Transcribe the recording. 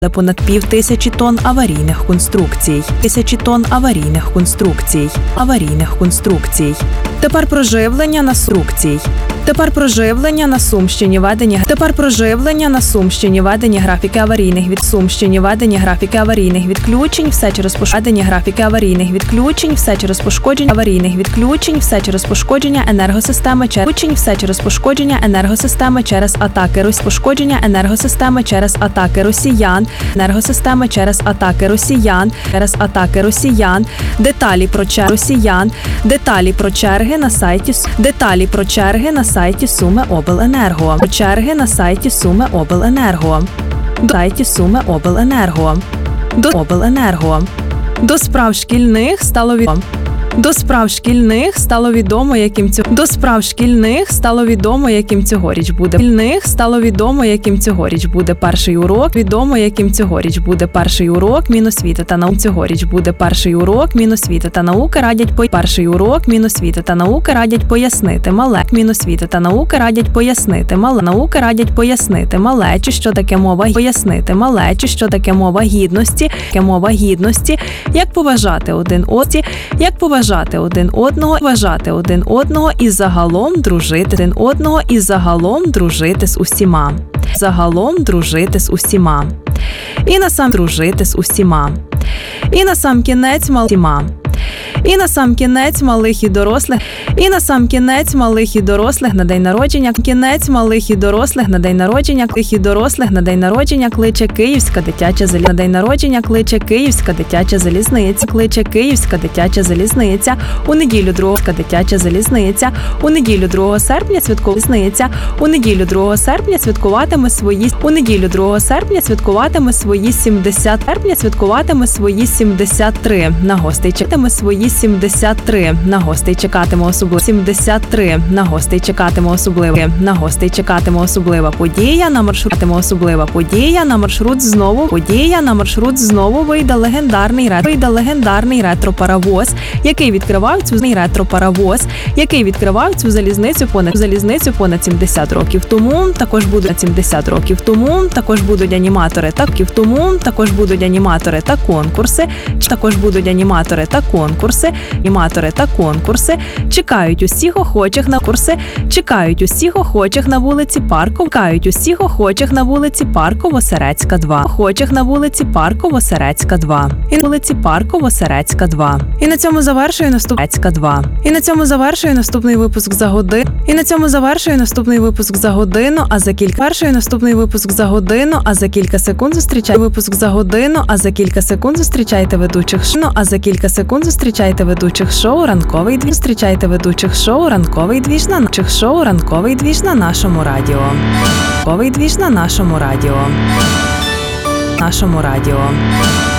понад 5000 тонн аварійних конструкцій. Аварійних конструкцій. Тепер проживлення на струкцій. Тепер проживлення на Сумщині ведені графіки аварійних відключень, все через пошкодження енергосистеми через атаки росіян. Деталі про черги на сайті Сумиобленерго. До справ шкільних стало відомо, яким цьогоріч буде перший урок Міносвіти та науки радять пояснити малечі, що таке мова гідності, як поважати один одного і загалом дружити з усіма. І на сам кінець малих і дорослих на день народження кличе Київська дитяча залізниця. У неділю 2 серпня святкуватиме свої 73. На гостей чекатиме особлива подія. На маршрут знову вийде легендарний ретропаровоз, який відкривав цю залізницю понад 70 років тому. Також будуть аніматори та конкурси. Чекають усіх охочих на вулиці Парково-Серецька 2. І на цьому завершую наступний випуск за годину, а за кілька секунд зустрічайте ведучих шоу Ранковий двіж на нашому радіо.